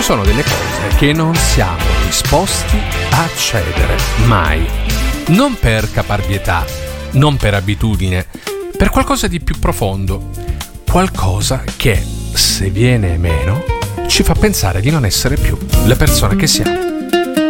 sono delle cose che non siamo disposti a cedere mai. Non per caparbietà, non per abitudine, per qualcosa di più profondo. Qualcosa che, se viene meno, ci fa pensare di non essere più le persone che siamo.